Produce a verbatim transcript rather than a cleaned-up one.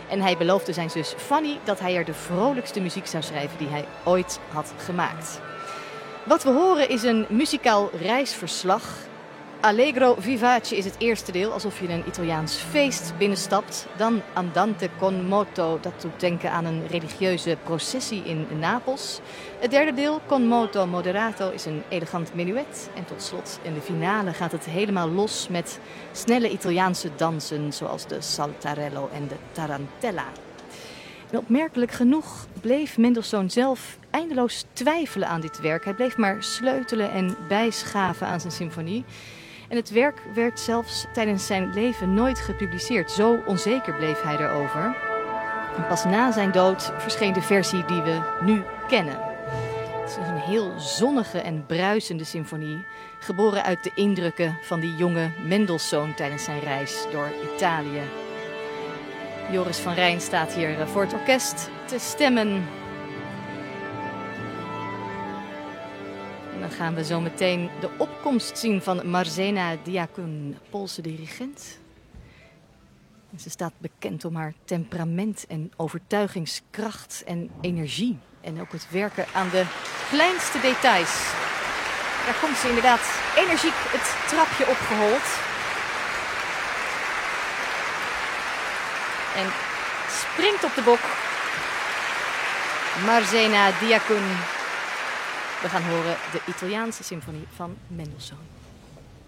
En hij beloofde zijn zus Fanny dat hij er de vrolijkste muziek zou schrijven die hij ooit had gemaakt. Wat we horen is een muzikaal reisverslag. Allegro vivace is het eerste deel, alsof je een Italiaans feest binnenstapt. Dan Andante con moto, dat doet denken aan een religieuze processie in Napels. Het derde deel, con moto moderato, is een elegant menuet. En tot slot, in de finale gaat het helemaal los met snelle Italiaanse dansen, zoals de saltarello en de tarantella. En opmerkelijk genoeg bleef Mendelssohn zelf eindeloos twijfelen aan dit werk. Hij bleef maar sleutelen en bijschaven aan zijn symfonie. En het werk werd zelfs tijdens zijn leven nooit gepubliceerd. Zo onzeker bleef hij erover. En pas na zijn dood verscheen de versie die we nu kennen. Het is een heel zonnige en bruisende symfonie, geboren uit de indrukken van die jonge Mendelssohn tijdens zijn reis door Italië. Joris van Rijn staat hier voor het orkest te stemmen. En dan gaan we zo meteen de opkomst zien van Marzena Diacun, Poolse dirigent. En ze staat bekend om haar temperament en overtuigingskracht en energie. En ook het werken aan de kleinste details. Daar komt ze inderdaad energiek het trapje opgehold. En springt op de bok. Marzena Diacun. We gaan horen de Italiaanse symfonie van Mendelssohn.